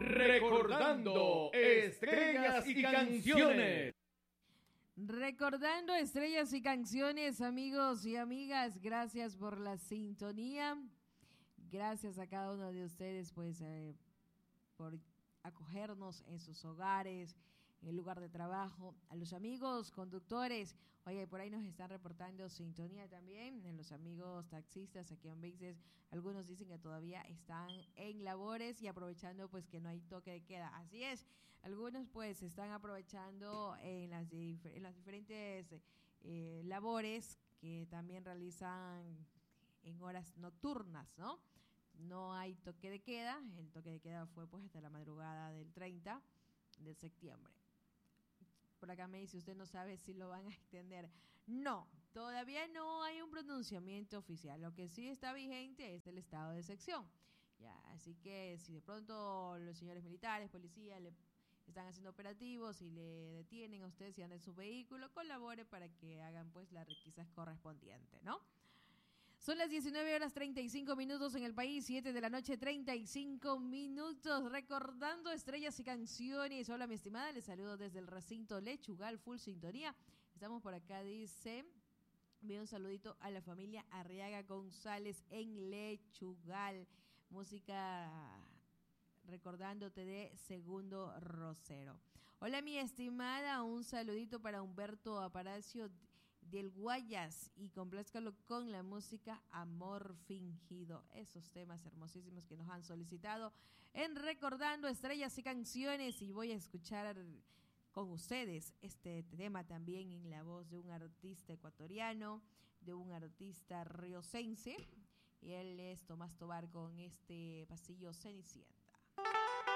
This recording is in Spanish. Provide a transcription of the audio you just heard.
Recordando estrellas y canciones. Recordando estrellas y canciones, amigos y amigas, gracias por la sintonía. Gracias a cada uno de ustedes, pues, por acogernos en sus hogares, en el lugar de trabajo. A los amigos conductores, oye, por ahí nos están reportando sintonía también. En los amigos taxistas aquí en Vixes, algunos dicen que todavía están en labores y aprovechando pues que no hay toque de queda. Así es, algunos pues están aprovechando en las diferentes labores que también realizan en horas nocturnas, ¿no? No hay toque de queda, el toque de queda fue pues hasta la madrugada del 30 de septiembre. Por acá me dice, usted no sabe si lo van a extender. No, todavía no hay un pronunciamiento oficial. Lo que sí está vigente es el estado de excepción. Ya, así que si de pronto los señores militares, policías, le están haciendo operativos y le detienen a usted si anda en su vehículo, colabore para que hagan pues las requisas correspondientes, ¿no? Son las 19 horas 35 minutos en el país, 7 de la noche 35 minutos, recordando estrellas y canciones. Hola mi estimada, les saludo desde el recinto Lechugal, full sintonía. Estamos por acá, dice, envío un saludito a la familia Arriaga González en Lechugal. Música recordándote de Segundo Rosero. Hola mi estimada, un saludito para Humberto Aparacio del Guayas y complázcalo con la música Amor Fingido. Esos temas hermosísimos que nos han solicitado en Recordando Estrellas y Canciones, y voy a escuchar con ustedes este tema también en la voz de un artista ecuatoriano, de un artista riocense, y él es Tomás Tobar con este Pasillo Cenicienta.